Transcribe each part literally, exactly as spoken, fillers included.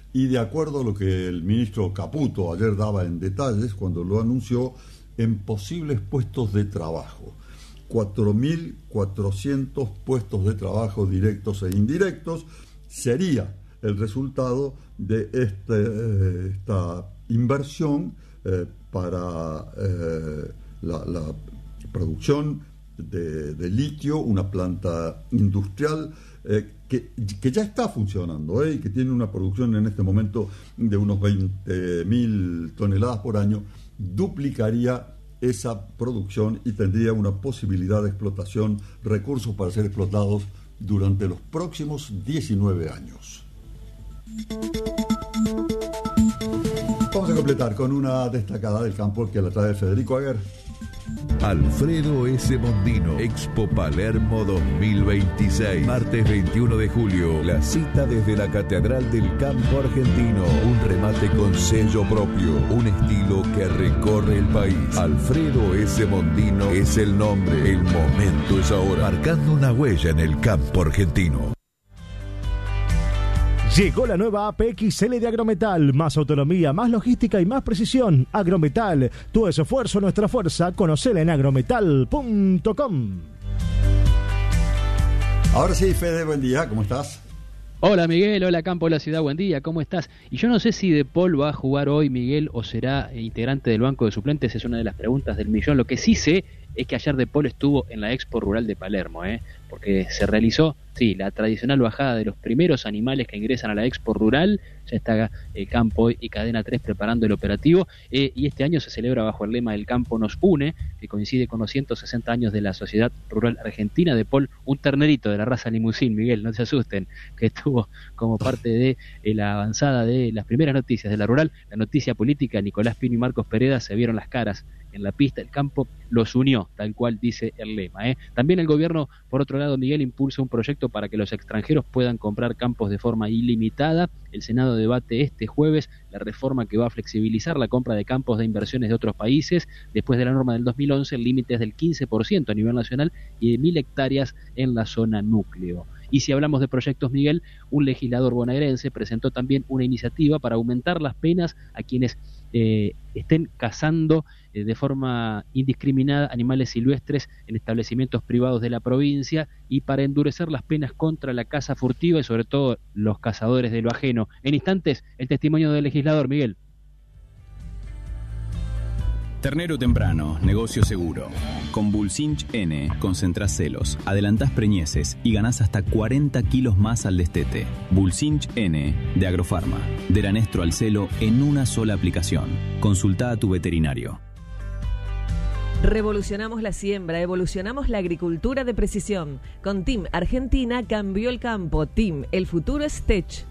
y de acuerdo a lo que el ministro Caputo ayer daba en detalles cuando lo anunció, en posibles puestos de trabajo. cuatro mil cuatrocientos puestos de trabajo directos e indirectos sería el resultado de este, esta inversión eh, para eh, la, la producción de, de litio, una planta industrial eh, que, que ya está funcionando eh, y que tiene una producción en este momento de unos veinte mil toneladas por año, duplicaría esa producción y tendría una posibilidad de explotación, recursos para ser explotados durante los próximos diecinueve años. Vamos a completar con una destacada del campo que la trae Federico Aguer. Alfredo S. Mondino, Expo Palermo dos mil veintiséis, martes veintiuno de julio, la cita desde la Catedral del Campo Argentino, un remate con sello propio, un estilo que recorre el país. Alfredo S. Mondino es el nombre, el momento es ahora, marcando una huella en el campo argentino. Llegó la nueva A P X L de Agrometal, más autonomía, más logística y más precisión. Agrometal, tu esfuerzo, nuestra fuerza, conocela en agrometal punto com. Ahora sí, Fede, buen día, ¿cómo estás? Hola Miguel, hola Campo de la Ciudad, buen día, ¿cómo estás? Y yo no sé si De Paul va a jugar hoy, Miguel, o será integrante del banco de suplentes, es una de las preguntas del millón. Lo que sí sé es que ayer De Paul estuvo en la Expo Rural de Palermo, ¿eh? porque se realizó, sí, la tradicional bajada de los primeros animales que ingresan a la Expo Rural. Ya está eh, Campo y Cadena tres preparando el operativo, eh, y este año se celebra bajo el lema El campo nos une, que coincide con los ciento sesenta años de la Sociedad Rural Argentina. De Paul, un ternerito de la raza limusín, Miguel, no se asusten, que estuvo como parte de eh, la avanzada de las primeras noticias de la Rural. La noticia política, Nicolás Pino y Marcos Pereda se vieron las caras en la pista. El campo los unió, tal cual dice el lema, ¿eh? También el gobierno, por otro lado, Miguel, impulsa un proyecto para que los extranjeros puedan comprar campos de forma ilimitada. El Senado debate este jueves la reforma que va a flexibilizar la compra de campos de inversiones de otros países. Después de la norma del dos mil once, el límite es del quince por ciento a nivel nacional y de mil hectáreas en la zona núcleo. Y si hablamos de proyectos, Miguel, un legislador bonaerense presentó también una iniciativa para aumentar las penas a quienes eh, estén cazando eh, de forma indiscriminada animales silvestres en establecimientos privados de la provincia, y para endurecer las penas contra la caza furtiva y sobre todo los cazadores de lo ajeno. En instantes, el testimonio del legislador, Miguel. Ternero temprano, negocio seguro. Con Bulsinch N concentrás celos, adelantás preñeces y ganás hasta cuarenta kilos más al destete. Bulsinch N de Agrofarma. Del anestro al celo en una sola aplicación. Consultá a tu veterinario. Revolucionamos la siembra, evolucionamos la agricultura de precisión. Con Team Argentina cambió el campo. Team, el futuro es Tech.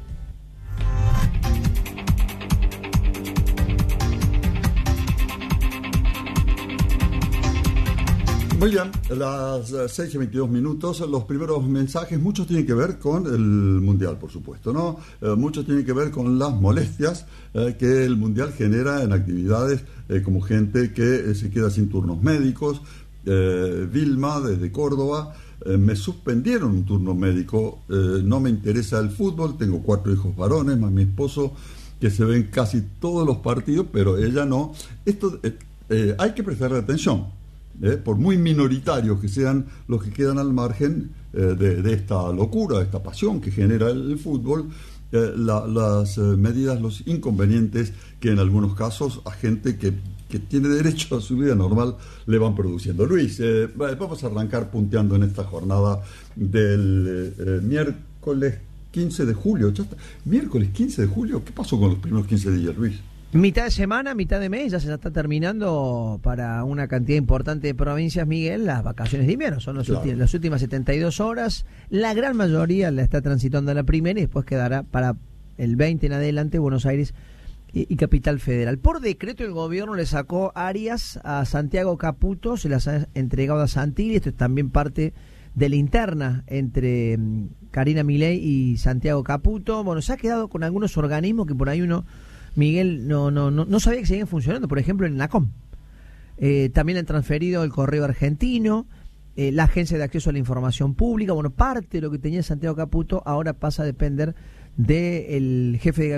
Muy bien, las seis y veintidós minutos, los primeros mensajes, muchos tienen que ver con el Mundial, por supuesto, ¿no? Eh, muchos tienen que ver con las molestias eh, que el Mundial genera en actividades eh, como gente que eh, se queda sin turnos médicos. Eh, Vilma, desde Córdoba, eh, me suspendieron un turno médico, eh, no me interesa el fútbol, tengo cuatro hijos varones, más mi esposo, que se ven casi todos los partidos, pero ella no. Esto eh, eh, hay que prestarle atención. Eh, por muy minoritarios que sean los que quedan al margen eh, de, de esta locura, de esta pasión que genera el, el fútbol, eh, la, las eh, medidas, los inconvenientes que en algunos casos a gente que, que tiene derecho a su vida normal le van produciendo. Luis, eh, vamos a arrancar punteando en esta jornada del eh, miércoles quince de julio. ¿Ya está? Miércoles quince de julio, ¿qué pasó con los primeros quince días, Luis? Mitad de semana, mitad de mes, ya se está terminando para una cantidad importante de provincias, Miguel, las vacaciones de invierno. Son los claro. últimos, las últimas setenta y dos horas. La gran mayoría la está transitando a la primera y después quedará para el veinte en adelante Buenos Aires y, y Capital Federal. Por decreto el gobierno le sacó áreas a Santiago Caputo, se las ha entregado a Santilli. Esto es también parte de la interna entre um, Karina Milei y Santiago Caputo. Bueno, se ha quedado con algunos organismos que por ahí uno... Miguel, no, no, no, no sabía que seguían funcionando, por ejemplo, el NACOM. Eh, también han transferido el Correo Argentino, eh, la Agencia de Acceso a la Información Pública. Bueno, parte de lo que tenía Santiago Caputo ahora pasa a depender del jefe de